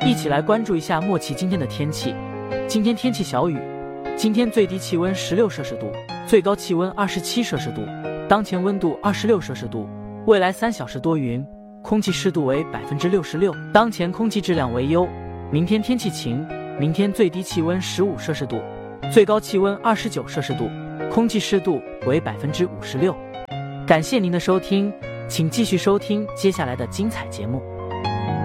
一起来关注一下莫奇今天的天气。今天天气小雨，今天最低气温16摄氏度，最高气温27摄氏度，当前温度26摄氏度。未来3小时多云，空气湿度为66%，当前空气质量为优。明天天气晴，明天最低气温15摄氏度，最高气温29摄氏度，空气湿度为56%。感谢您的收听，请继续收听接下来的精彩节目。